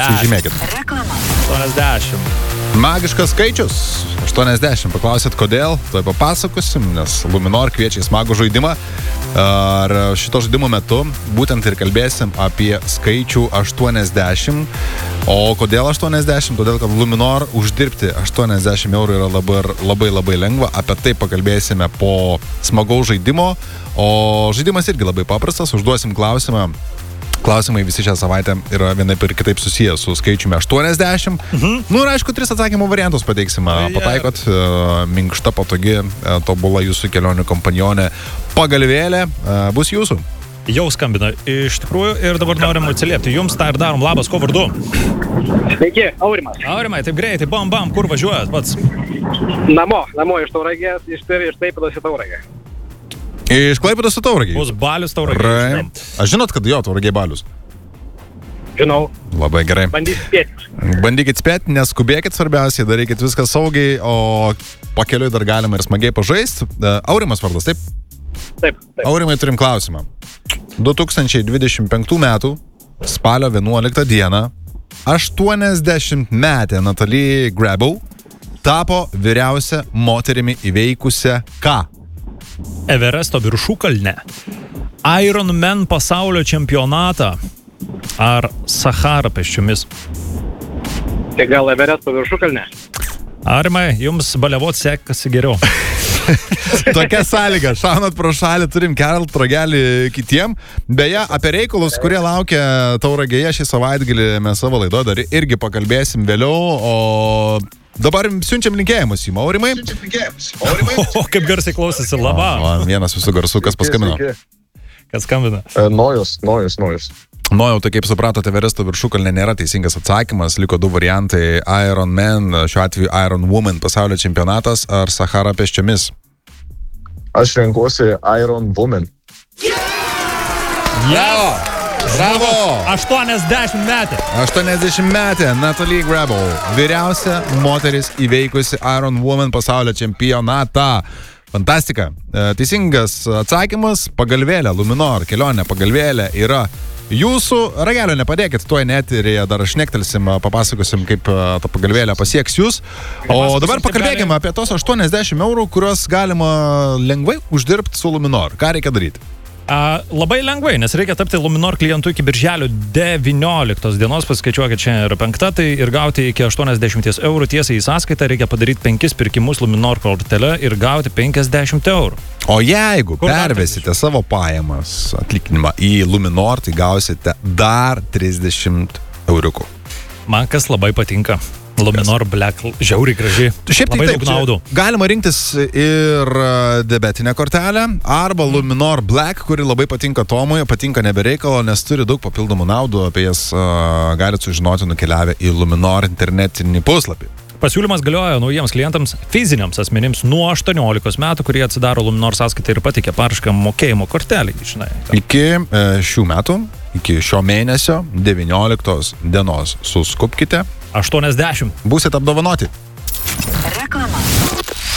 Žymėkit. 80. Magiškas skaičius. 80. Paklausėt, kodėl? Tai papasakosim, nes Luminor kviečia į smagų žaidimą. Ar šito žaidimo metu būtent ir kalbėsim apie skaičių 80. O kodėl 80? Todėl, kad Luminor uždirbti 80 eurų yra labai lengva. Apie tai pakalbėsime po smagaus žaidimo. O žaidimas irgi labai paprastas. Užduosim klausimą. Klausimai visi šią savaitę yra vienaip ir kitaip susijęs su skaičiumi 80. Nu ir aišku, 3 atsakymų variantus pateiksime. Pataikot, minkšta, patogi, tobula jūsų kelionių kompanionė pagalvėlė bus jūsų. Jau skambina iš tikrųjų ir dabar norim atsiliepti. Jums tą ir darom. Labas, ko vardu? Sveiki, Aurimas. Aurimai, taip greitai, bam, kur važiuojat pats? Namo iš Tauragės, iš Klaipėdos į Tauragę. Iš Klaipėdos į Tauragę. Bus balius Tauragė. Aš žinot, kad jo Tauragė balius? Žinau. Labai gerai. Bandykit spėti, neskubėkit svarbiausiai, darykit viską saugiai, o pakeliui dar galima ir smagiai pažaisti. Aurimas vardas, taip? Taip. Aurimai, turim klausimą. 2025 metų spalio 11 dieną 80-metė Natalie Grable tapo vyriausia moterimi įveikusią ką? Everesto viršukalnę, Ironman pasaulio čempionatą ar Sahara pėsčiomis? Tai gal Everesto viršukalnė? Aurimai, jums baliavot sekasi geriau. Tokia sąlyga, šaunat pro šalį, turim kelt ragelį kitiem. Beje, apie reikalus, kurie laukia Tauragėje šį savaitgalį, mes savo laidoje dar irgi pakalbėsim vėliau, o dabar siunčiam linkėjimus į Aurimai. O, kaip garsiai klausėsi, laba. Vienas visų garsų, kas paskambino. Kas skambina? Nojus. Nojau, tai kaip supratote, Everesto viršukalnė nėra teisingas atsakymas, liko 2 variantai: Ironman, šiuo atveju Iron Woman pasaulio čempionatas ar Sahara pėsčiomis. Aš renkuosi Iron Woman. Bravo! 80 metė. 80 metė Natalie Grable, vyriausia moteris įveikusi Iron Woman pasaulio čempionatą. Fantastika. Teisingas atsakymas, pagalvėlė, Luminor kelionė pagalvėlė yra jūsų. Ragelio nepadėkit, tuoj netirėje dar šnektelsim, papasakosim, kaip ta pagalvėlė pasieks jūs. O dabar pakalbėkime apie tos 80 eurų, kuriuos galima lengvai uždirbti su Luminor. Ką reikia daryti? Labai lengvai, nes reikia tapti Luminor klientu iki birželio 19 dienos, paskaičiuokit, čia yra 5, tai ir gauti iki 80 eurų tiesiai į sąskaitą reikia padaryti 5 pirkimus Luminor kortele ir gauti 50 eurų. O jeigu pervesite savo pajamas atlyginimą į Luminor, tai gausite dar 30 euriukų. Man kas labai patinka. Luminor Black, žiauriai graži. Šiaip labai taip, daug naudų. Galima rinktis ir debetinę kortelę, arba Luminor Black, kuri labai patinka Tomui, patinka nebereikalo, nes turi daug papildomų naudų, apie jas galite sužinoti nukeliavę į Luminor internetinį puslapį. Pasiūlymas galioja naujiems klientams, fiziniams asmenims nuo 18 metų, kurie atsidaro Luminor sąskaitą ir patikė paraišką mokėjimo kortelį. Iki šių metų, iki šio mėnesio 19 dienos suskupkite. 80. Būsit apdovanoti.